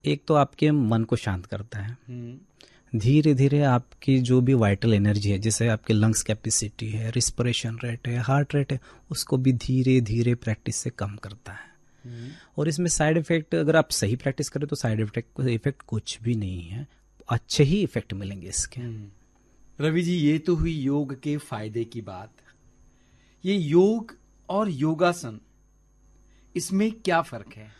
एक तो आपके मन को शांत करता है, धीरे धीरे आपकी जो भी वाइटल एनर्जी है, जैसे आपके लंग्स कैपेसिटी है, रिस्पिरेशन रेट है, हार्ट रेट है, उसको भी धीरे धीरे प्रैक्टिस से कम करता है। और इसमें साइड इफेक्ट, अगर आप सही प्रैक्टिस करें तो साइड इफेक्ट कुछ भी नहीं है, अच्छे ही इफेक्ट मिलेंगे इसके। रवि जी, ये तो हुई योग के फायदे की बात। ये योग और योगासन, इसमें क्या फर्क है?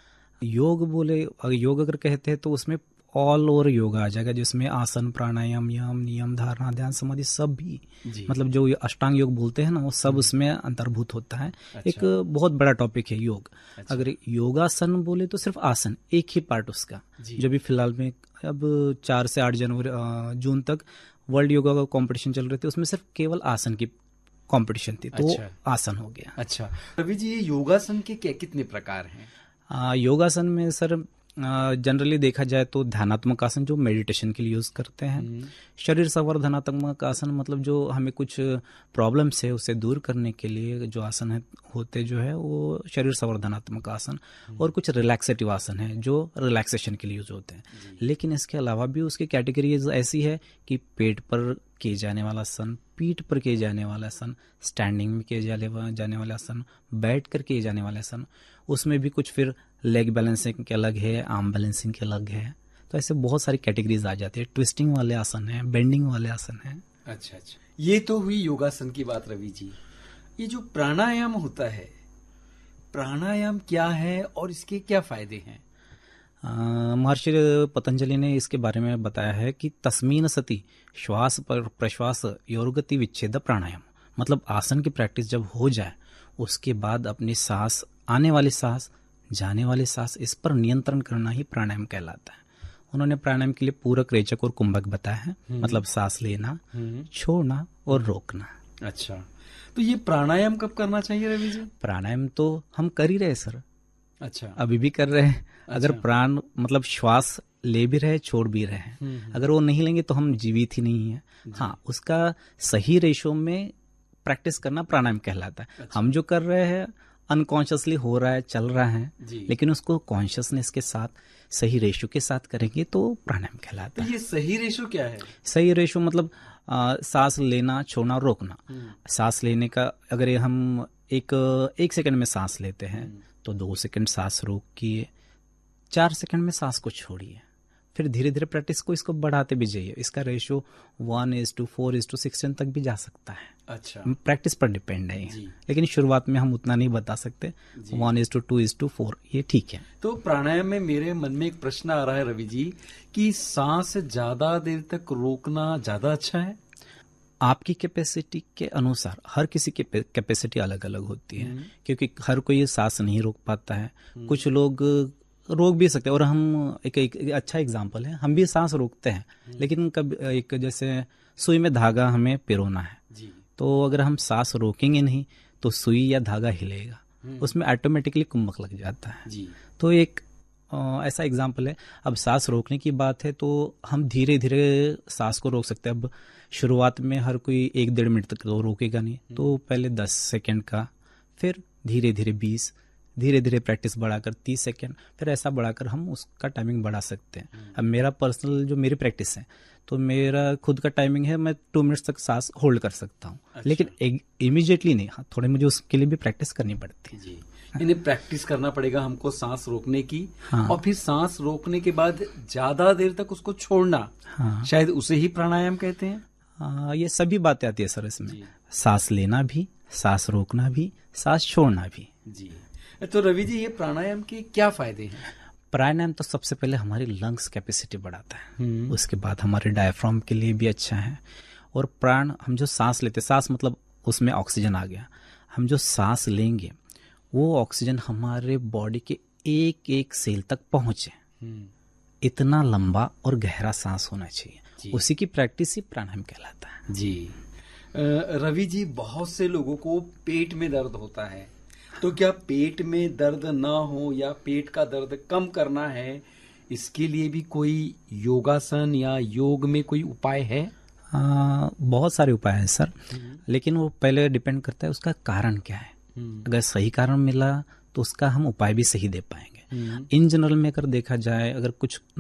योग अगर कहते हैं तो उसमें ऑल ओवर योगा आ जाएगा, जिसमें आसन, प्राणायाम, यम, नियम, धारणा, ध्यान, समाधि सब भी, मतलब जो अष्टांग योग बोलते हैं ना, वो सब उसमें अंतर्भूत होता है। अच्छा। एक बहुत बड़ा टॉपिक है योग। अच्छा। अगर योगासन बोले तो सिर्फ आसन एक ही पार्ट उसका, जो भी फिलहाल में अब 4 से 8 जून तक वर्ल्ड योगा का कॉम्पिटिशन चल रहे थे, उसमें सिर्फ केवल आसन की कॉम्पिटिशन थी। तो अच्छा। आसन हो गया। अच्छा रवि जी, ये योगासन के कितने प्रकार हैं? योगासन में सर जनरली देखा जाए तो ध्यानात्मक आसन जो मेडिटेशन के लिए यूज करते हैं, शरीर संवर्धनात्मक आसन मतलब जो हमें कुछ प्रॉब्लम्स है उसे दूर करने के लिए जो आसन है होते जो है वो शरीर संवर्धनात्मक आसन, और कुछ रिलैक्सेटिव आसन है जो रिलैक्सेशन के लिए यूज होते हैं। लेकिन इसके अलावा भी उसकी कैटेगरीज ऐसी है कि पेट पर किए जाने वाला आसन, पीठ पर किए जाने वाला आसन, स्टैंडिंग में किए जाने वाला आसन, बैठ कर किए जाने वाले आसन, उसमें भी कुछ फिर लेग बैलेंसिंग के अलग है, आर्म बैलेंसिंग के अलग है। तो ऐसे बहुत सारी कैटेगरीज आ जाती है। ट्विस्टिंग वाले आसन है, बेंडिंग वाले आसन है। अच्छा, ये तो हुई योगासन की बात। रवि जी, ये जो प्राणायाम होता है, प्राणायाम क्या है और इसके क्या फायदे हैं? महर्षि पतंजलि ने इसके बारे में बताया है कि तस्मीन सती श्वास पर प्रश्वास योगति विच्छेद प्राणायाम, मतलब आसन की प्रैक्टिस जब हो जाए उसके बाद अपनी सांस, आने वाली सांस, जाने वाली सांस, इस पर नियंत्रण करना ही प्राणायाम कहलाता है। उन्होंने प्राणायाम के लिए पूरक, रेचक और कुंभक बताया है, मतलब सांस लेना, छोड़ना और रोकना। अच्छा, तो ये प्राणायाम कब करना चाहिए रवि जी? प्राणायाम तो हम कर ही रहे सर। अच्छा, अभी भी कर रहे हैं। अच्छा। अगर प्राण मतलब श्वास ले भी रहे, छोड़ भी रहे हैं, अगर वो नहीं लेंगे तो हम जीवित ही नहीं है। हाँ, उसका सही रेशो में प्रैक्टिस करना प्राणायाम कहलाता है। अच्छा। हम जो कर रहे हैं अनकॉन्शियसली हो रहा है, चल रहा है, लेकिन उसको कॉन्शियसनेस के साथ, सही रेशो के साथ करेंगे तो प्राणायाम कहलाता है। तो ये सही रेशो क्या है? सही रेशो मतलब सांस लेना, छोड़ना, रोकना। सांस लेने का अगर हम एक सेकंड में सांस लेते हैं तो 2 सेकंड सांस रोकिए, 4 सेकंड में सांस को छोड़िए, फिर धीरे धीरे प्रैक्टिस को इसको बढ़ाते भी जाइए। इसका रेशो 1:4:16 तक भी जा सकता है। अच्छा, प्रैक्टिस पर डिपेंड है, लेकिन शुरुआत में हम उतना नहीं बता सकते। 1:2:4 ये ठीक है। तो प्राणायाम में मेरे मन में एक प्रश्न आ रहा है रवि जी, कि सांस ज्यादा देर तक रोकना ज्यादा अच्छा है? आपकी कैपेसिटी के अनुसार, हर किसी की कैपेसिटी अलग अलग होती है, क्योंकि हर कोई सांस नहीं रोक पाता है। कुछ लोग रोक भी सकते हैं, और हम एक अच्छा एग्जांपल है, हम भी सांस रोकते हैं, लेकिन कब एक जैसे सुई में धागा हमें पिरोना है, तो अगर हम सांस रोकेंगे नहीं तो सुई या धागा हिलेगा, उसमें ऑटोमेटिकली कुंभक लग जाता है। तो एक ऐसा एग्जाम्पल है। अब सांस रोकने की बात है तो हम धीरे धीरे सांस को रोक सकते हैं। अब शुरुआत में हर कोई 1-1.5 मिनट तक तो रोकेगा नहीं, तो पहले 10 सेकेंड का, फिर धीरे धीरे 20, धीरे धीरे प्रैक्टिस बढ़ाकर 30 सेकेंड, फिर ऐसा बढ़ाकर हम उसका टाइमिंग बढ़ा सकते हैं। अब मेरा पर्सनल जो मेरी प्रैक्टिस है तो मेरा खुद का टाइमिंग है, मैं 2 मिनट्स तक सांस होल्ड कर सकता हूँ। अच्छा। लेकिन इमीडिएटली नहीं, हाँ, थोड़े मुझे उसके लिए भी प्रैक्टिस करनी पड़ती है। इन्हें प्रैक्टिस करना पड़ेगा हमको सांस रोकने की। हाँ। और फिर सांस रोकने के बाद ज्यादा देर तक उसको छोड़ना। हाँ। शायद उसे ही प्राणायाम कहते हैं। ये सभी बातें आती है सर इसमें, सांस लेना भी, सांस रोकना भी, सांस छोड़ना भी। जी, तो रवि जी, ये प्राणायाम के क्या फायदे हैं? प्राणायाम तो सबसे पहले हमारी लंग्स कैपेसिटी बढ़ाता है, उसके बाद हमारे डायफ्राम के लिए भी अच्छा है। और प्राण, हम जो सांस लेते, सांस मतलब उसमें ऑक्सीजन आ गया, हम जो सांस लेंगे वो ऑक्सीजन हमारे बॉडी के एक एक सेल तक पहुंचे, इतना लंबा और गहरा सांस होना चाहिए। उसी की प्रैक्टिस ही प्राणायाम कहलाता है। जी, रवि जी, बहुत से लोगों को पेट में दर्द होता है, तो क्या पेट में दर्द ना हो या पेट का दर्द कम करना है, इसके लिए भी कोई योगासन या योग में कोई उपाय है? बहुत सारे उपाय हैं सर, लेकिन वो पहले डिपेंड करता है उसका कारण क्या है। अगर सही कारण मिला तो उसका हम उपाय भी सही दे पाएंगे। इन जनरल में अगर देखा जाए, अगर कुछ